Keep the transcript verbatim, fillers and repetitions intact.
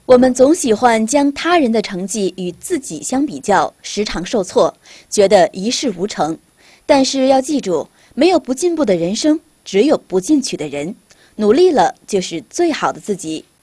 我们总喜欢将他人的成绩与自己相比较，时常受挫，觉得一事无成。但是要记住，没有不进步的人生，只有不进取的人。努力了就是最好的自己。